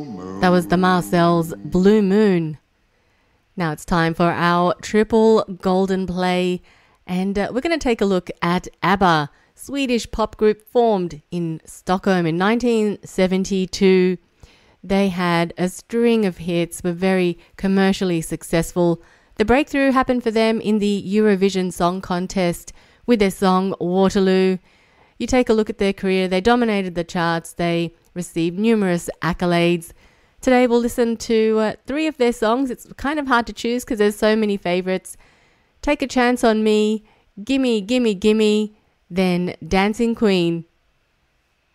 That was the Marcel's Blue Moon. Now it's time for our triple golden play, and we're going to take a look at ABBA, Swedish pop group formed in Stockholm in 1972. They had a string of hits, were very commercially successful. The breakthrough happened for them in the Eurovision Song Contest with their song Waterloo. You take a look at their career, they dominated the charts, they received numerous accolades. Today we'll listen to three of their songs. It's kind of hard to choose because there's so many favorites. Take a Chance on Me, Gimme, Gimme, Gimme, then Dancing Queen.